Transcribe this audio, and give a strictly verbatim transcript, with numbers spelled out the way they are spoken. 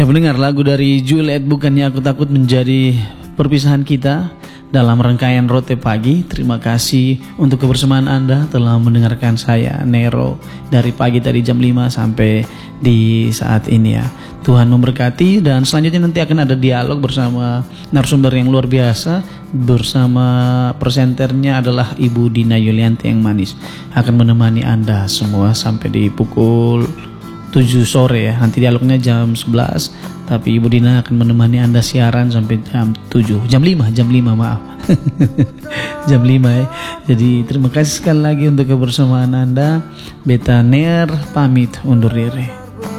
Ya, mendengar lagu dari Juliet, Bukannya Aku Takut, menjadi perpisahan kita dalam rangkaian Rote Pagi. Terima kasih untuk kebersamaan Anda telah mendengarkan saya, Nero, dari pagi tadi jam lima sampai di saat ini ya. Tuhan memberkati, dan selanjutnya nanti akan ada dialog bersama narasumber yang luar biasa. Bersama presenternya adalah Ibu Dina Yulianti yang manis. Akan menemani Anda semua sampai di pukul tujuh sore ya. Nanti dialognya jam sebelas, tapi Ibu Dina akan menemani Anda siaran sampai jam tujuh, jam lima, jam lima maaf. jam lima ya. Jadi terima kasih sekali lagi untuk kebersamaan Anda. Beta Ner pamit undur diri.